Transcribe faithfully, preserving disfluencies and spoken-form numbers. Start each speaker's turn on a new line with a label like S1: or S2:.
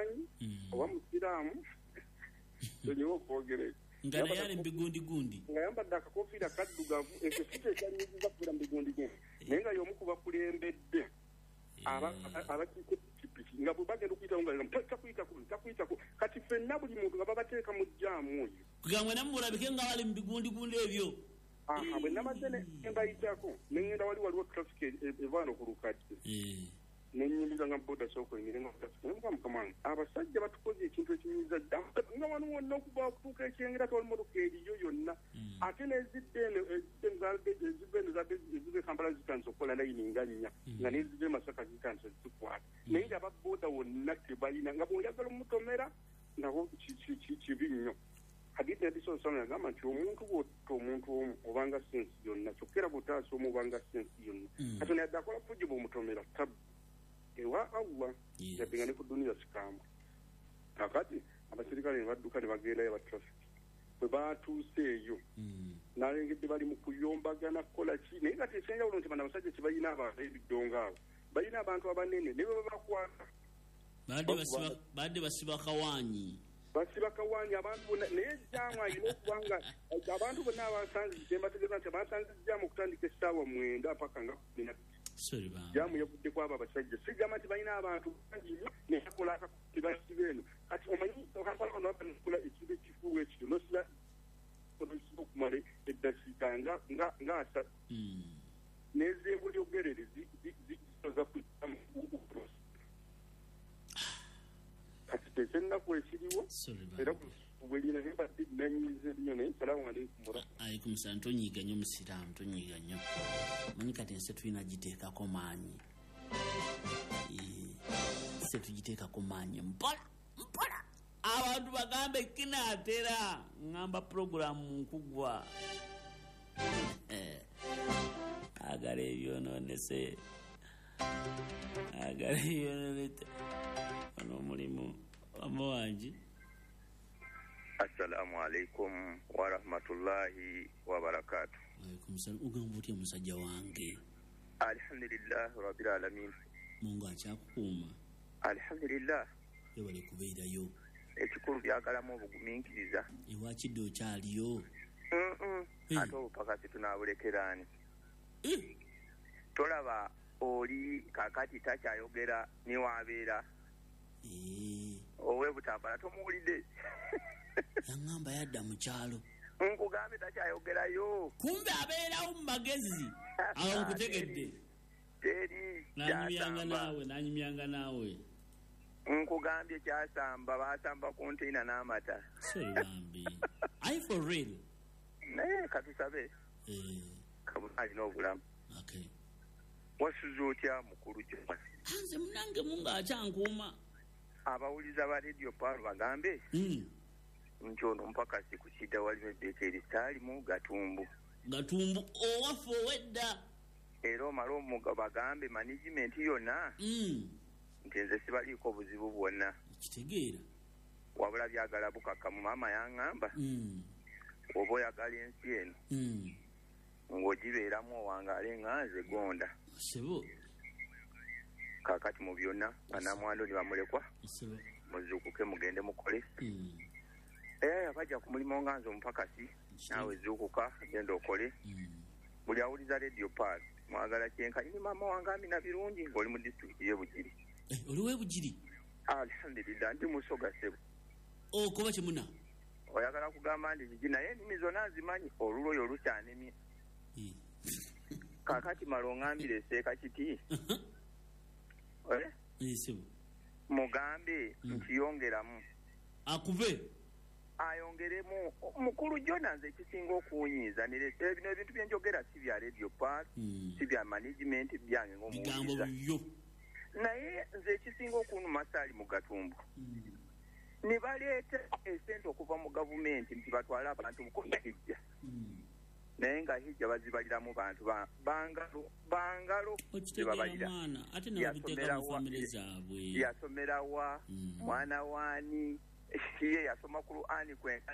S1: mumanyi oba musiraamu tonyewo okwogere
S2: ngana yale mbigundi gundi
S1: ngayambadde akakofiira kaddugavu ekyo si kyekyanyigiza kubeera mbigundi gundi naye nga y'omu ku bakulembedde abakiiko pikipiki nga bwe bagenda okuyitawo nga takuyitako takuyitako kati ffenna buli muntu nga babateeka mu jjaamu oyo
S2: kugambwe namulabike nga wali mbigundi gundi ebyo
S1: aha bwe namaze ne mbayitako ne ngenda wali waliwo traffic evaana ku lukadde nenyindiza nga boda soko emirenga kutafuka mukamanyi abasajja batukoze ekintu ekinyiza nga wano wonna okuba okutuuka ekyengera tewali motoka eriyo yonna ate neziddeeno ezibbeeno ezive kampala zitandise okukola layini nga nnya nga nezive masaka zitandise zikwata naye nga ababoda wonna tebalina nga bw'oyagala omutomera nabo kibi nnyo hadisi yadisonsona yagamba nti omuntu bw'otta omuntu omu obanga sensi yonna kyokera bw'otaasa omu obanga sensi yonna katono yadde akola fuji bw'omutomera tabu ewa Allah yadde ne ku dunia sikamba kakati abasirikale ne badduka ne bagendayo aba traffic bwe batuuse eyo nalengedde bali mu kuyombagana kukola ki naye nga tesenjawulo nti bano abasajja kibalina abantu ebidongo abo balina abantu abanene ne bwe babakwata
S2: badde basiba kawanyi
S1: basiba kawanyi abantu bonna naye ejjaamu alina okubanga abantu bonna abasanze tembategeeza nti abasanze ejjaamu okutandika essaawa mwenda paka nga kumi na jamu yavudde kwaba abasajja sigamba nti balina abantu bangi nnyo neyakola akakubasiba eno kati omanyi okampala kano babanikola ekibe kifuuwa ekityo nosira onosiba okumala eddasiika nga asatu n'ezeebulyogerere zisoza kuamu kati tekyennaku ekiriwo era bwelina nebadde nanyize nnyo naye salaamu aleikum
S2: alaikum salaam tonyiiga nnyo musiraamu tonyiiga nnyo manyi kati ensi tulina giteekako maanyi se tugiteekako maanyi mpola mpola abantu bagambe kinaatera ngamba puroguramu nkugwa agala ebyononese agala ebyononese ono omulimu omuwangi.
S3: Assalamu alaikum wa rahmatullahi wa barakatuh.
S2: Wa alaikum salam. Ugamba utya musajja wange?
S3: Alhamdulillah rabbil alamin.
S2: Mungu akyakukuma.
S3: Alhamdulillah.
S2: Yewale kubeerayo.
S3: Ekikulu byagalamu obugumiikiriza.
S2: Ewakidde okyaliyo.
S3: Mm ate obupakasi tunaabulekerani.
S2: Eh.
S3: Tolaba oli kakati takyayogera niwaabeera.
S2: Eh.
S3: Owe butambala tomuwulidde.
S2: Yangamba yadda mu kyalo.
S3: Nkugambe takyayogerayo.
S2: Kumbe abeerawo mu magezi. Awo nkutegedde.
S3: Teri.
S2: Nanyumyanga naawe, nanyumyanga naawe.
S3: Nkugambye kyasamba baasamba konteina n'amata.
S2: Sorry bambi. I for real.
S3: Naye katusabe.
S2: Eh.
S3: Kabula alina obulamu.
S2: Okay.
S3: Wasuza otya mukulu Juma?
S2: Anze munange munga akyankuuma.
S3: Abawuliza ba radio palo bagambe.
S2: Mm.
S3: Nti ono mpakasi ku kidda waliwo ebbeekeri sitaalimu gatumbu.
S2: Gatumbu owafu owedda.
S3: Era omala omuga bagambe management yonna.
S2: Mm.
S3: Nti nze sibaliiko obuzibu bwonna.
S2: Kitegeera.
S3: Wabula byagala bukakamu maama yaŋŋamba.
S2: Mm.
S3: Oba oyagala ensi eno.
S2: Mm.
S3: Ng'ogibeeramu owangaale nganze gonda.
S2: Sebo.
S3: Kakati mu byonna banamwando ne bamulekwa.
S2: Sebo.
S3: Muzuukuke mugende mukole.
S2: Mm.
S3: Eh abajja ku mulimu nganze omupakasi nawe zuukuka genda okole.
S2: Mm.
S3: Buli awuliza radio pad mwagala kyenka ni maama wange amina birungi ng'oli mu district y'e Bugiri.
S2: Eh oli we Bugiri?
S3: Alhamdulillah ndi musoga sebo.
S2: Oh kuba kimuna.
S3: Oyagala kugamba ndi Bugiri naye ennimi zonna nzimanyi oluloyo olukyanemye.
S2: Eh.
S3: Kakati malongambire seeka kiti. Eh?
S2: Eh sebo.
S3: Mugambe nti yongeramu.
S2: Akuve.
S3: Ayongeremu mukulu Jona nze kisinga okuwunyiza nirese bino ebintu byenjogera si bya radio park
S2: mm.
S3: si bya management byange ng'omuwuliza naye nze kisinga okunuma sali mu gatumbu mm. ne baleeta esente okuva mu gavumenti nti batwala abantu mukola hijja mm. naye nga hijja bazibaliramu bantu bangalo bangalo
S2: zebabalira
S3: yasomera wa mwana wani ye yasoma Qur'ani kwenka